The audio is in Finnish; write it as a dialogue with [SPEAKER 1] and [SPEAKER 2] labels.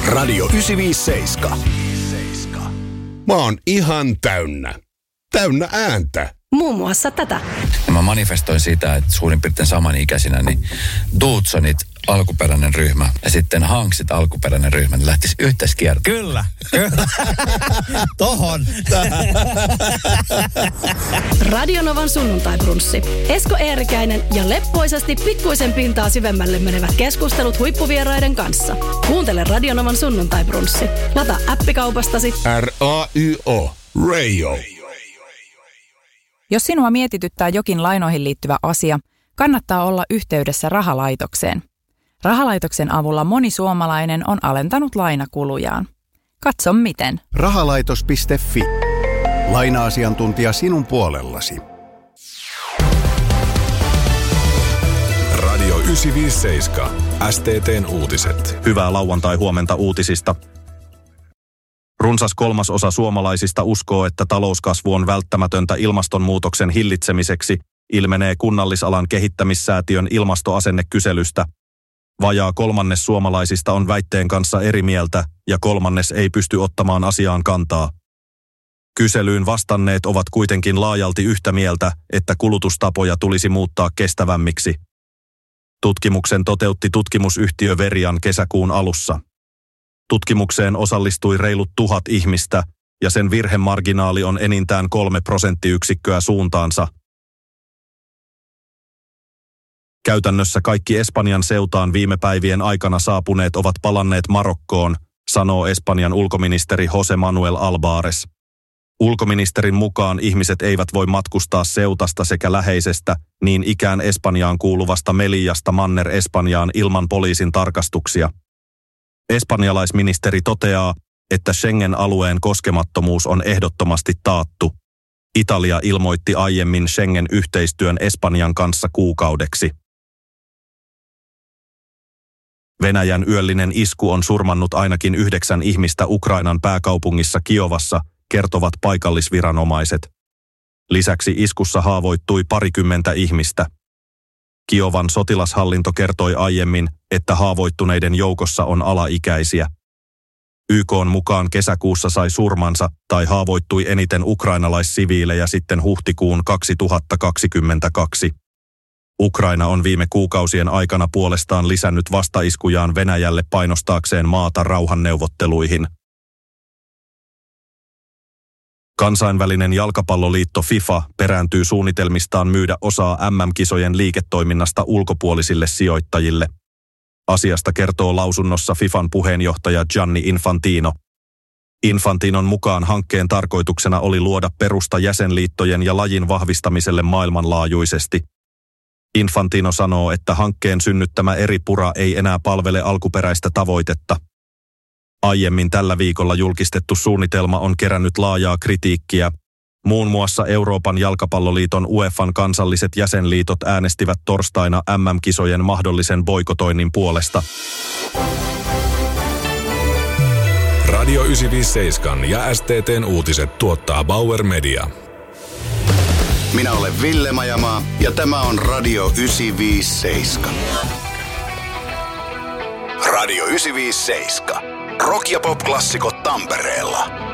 [SPEAKER 1] Radio 957. Mä oon ihan täynnä. Täynnä ääntä.
[SPEAKER 2] Muun muassa tätä.
[SPEAKER 3] Ja mä manifestoin sitä, että suurin piirtein samanikäisinä, niin Dudesonit alkuperäinen ryhmä ja sitten Hanksit alkuperäinen ryhmä, niin lähtisi yhteiskiertoon.
[SPEAKER 4] Kyllä. Tohon.
[SPEAKER 2] Radionovan sunnuntaibrunsssi. Esko Eerikäinen ja leppoisasti pikkuisen pintaa syvemmälle menevät keskustelut huippuvieraiden kanssa. Kuuntele Radionovan sunnuntaibrunsssi. Lataa appikaupastasi
[SPEAKER 1] RAYO. Radio.
[SPEAKER 5] Jos sinua mietityttää jokin lainoihin liittyvä asia, kannattaa olla yhteydessä rahalaitokseen. Rahalaitoksen avulla moni suomalainen on alentanut lainakulujaan. Katso miten.
[SPEAKER 6] Rahalaitos.fi. Laina-asiantuntija sinun puolellasi.
[SPEAKER 1] Radio 957. STT:n uutiset.
[SPEAKER 7] Hyvää lauantai-huomenta uutisista. Runsas 1/3 suomalaisista uskoo, että talouskasvu on välttämätöntä ilmastonmuutoksen hillitsemiseksi, ilmenee Kunnallisalan kehittämissäätiön ilmastoasennekyselystä. Vajaa 1/3 suomalaisista on väitteen kanssa eri mieltä ja 1/3 ei pysty ottamaan asiaan kantaa. Kyselyyn vastanneet ovat kuitenkin laajalti yhtä mieltä, että kulutustapoja tulisi muuttaa kestävämmiksi. Tutkimuksen toteutti tutkimusyhtiö Verian kesäkuun alussa. Tutkimukseen osallistui reilut 1000 ihmistä ja sen virhemarginaali on enintään 3 prosenttiyksikköä suuntaansa. Käytännössä kaikki Espanjan seutaan viime päivien aikana saapuneet ovat palanneet Marokkoon, sanoo Espanjan ulkoministeri José Manuel Albares. Ulkoministerin mukaan ihmiset eivät voi matkustaa Seutasta sekä läheisestä, niin ikään Espanjaan kuuluvasta Melillasta Manner-Espanjaan ilman poliisin tarkastuksia. Espanjalaisministeri toteaa, että Schengen-alueen koskemattomuus on ehdottomasti taattu. Italia ilmoitti aiemmin Schengen-yhteistyön Espanjan kanssa kuukaudeksi. Venäjän yöllinen isku on surmannut ainakin 9 ihmistä Ukrainan pääkaupungissa Kiovassa, kertovat paikallisviranomaiset. Lisäksi iskussa haavoittui 20 ihmistä. Kiovan sotilashallinto kertoi aiemmin, että haavoittuneiden joukossa on alaikäisiä. YK:n mukaan kesäkuussa sai surmansa tai haavoittui eniten ukrainalaissiviilejä sitten huhtikuun 2022. Ukraina on viime kuukausien aikana puolestaan lisännyt vastaiskujaan Venäjälle painostaakseen maata rauhanneuvotteluihin. Kansainvälinen jalkapalloliitto FIFA perääntyy suunnitelmistaan myydä osaa MM-kisojen liiketoiminnasta ulkopuolisille sijoittajille. Asiasta kertoo lausunnossa FIFAn puheenjohtaja Gianni Infantino. Infantinon mukaan hankkeen tarkoituksena oli luoda perusta jäsenliittojen ja lajin vahvistamiselle maailmanlaajuisesti. Infantino sanoo, että hankkeen synnyttämä eri pura ei enää palvele alkuperäistä tavoitetta. Aiemmin tällä viikolla julkistettu suunnitelma on kerännyt laajaa kritiikkiä. Muun muassa Euroopan jalkapalloliiton UEFAn kansalliset jäsenliitot äänestivät torstaina MM-kisojen mahdollisen boikotoinnin puolesta.
[SPEAKER 1] Radio 957 ja STT:n uutiset tuottaa Bauer Media.
[SPEAKER 6] Minä olen Ville Majamaa ja tämä on Radio 957.
[SPEAKER 1] Radio 957. Rock- ja pop-klassikot Tampereella.